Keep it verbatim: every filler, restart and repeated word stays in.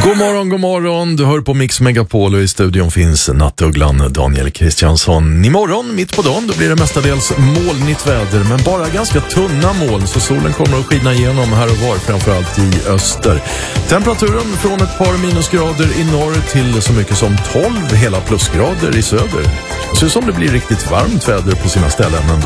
God morgon, god morgon. Du hör på Mix Megapol och i studion finns nattugglan Daniel Kristiansson. Imorgon, mitt på dagen, då blir det mestadels molnigt väder, men bara ganska tunna moln, så solen kommer att skina igenom här och var, framförallt i öster. Temperaturen från ett par minusgrader i norr till så mycket som tolv hela plusgrader i söder. Så som det blir riktigt varmt väder på sina ställen ändå.